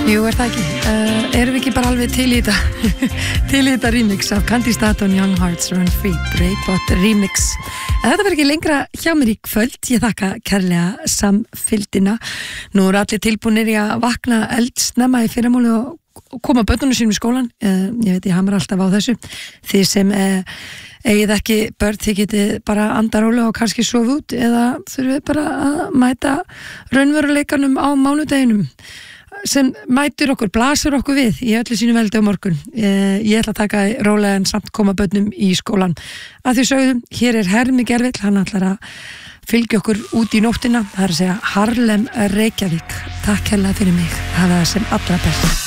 Jú, það ekki. Erum við ekki bara alveg til í þetta remix af Candy Staton, Young Hearts Run Free, Breakbot remix. En þetta verður ekki lengra hjá mér í kvöld. Ég þakka kærlega samfylgdina. Nú eru allir tilbúnir í að vakna eldsnemma í fyrramálið og koma börnunum sínum í skólan. Ég veit, ég hamra alltaf á þessu. Þið sem eigið ekki börn, þið getið bara andaróla og kannski sofa út eða þurfið bara að mæta raunveruleikanum á mánudeginum sem mætur okkur, blasir okkur við í öllu sínu veldi á morgun. Ég ætla að taka rólega en samt koma börnum í skólan. Að því sögðum, hér er Hermi Gervill, hann ætlar að fylgja okkur út í nóttina, það er að segja Harlem Reykjavík. Takk hérlega fyrir mig, hafa það sem allra best.